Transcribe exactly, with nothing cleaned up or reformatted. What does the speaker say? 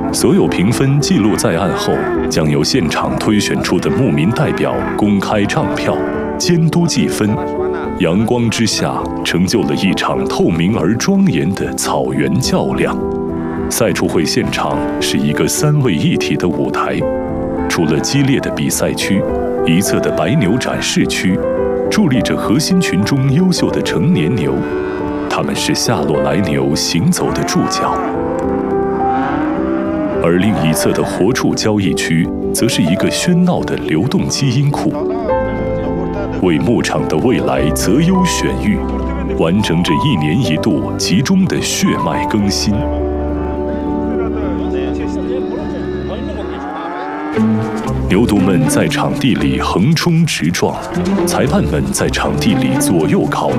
所有评分记录在案后，将由现场推选出的牧民代表公开唱票、监督计分。阳光之下，成就了一场透明而庄严的草原较量。赛畜会现场是一个三位一体的舞台，除了激烈的比赛区，一侧的白牛展示区伫立着核心群中优秀的成年牛，它们是夏洛来牛行走的注脚。而另一侧的活畜交易区，则是一个喧闹的流动基因库。为牧场的未来择优选育，完成着一年一度集中的血脉更新。牛犊们在场地里横冲直撞，裁判们在场地里左右考